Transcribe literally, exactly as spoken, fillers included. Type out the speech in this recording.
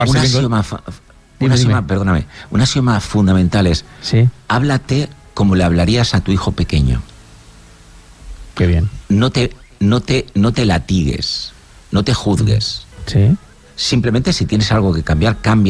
un axioma, fa, un dime, axioma dime. perdóname, un axioma fundamental es, sí, háblate como le hablarías a tu hijo pequeño. qué bien. No te, no te, no te latigues, no te juzgues. Sí. Simplemente si tienes algo que cambiar, cambia.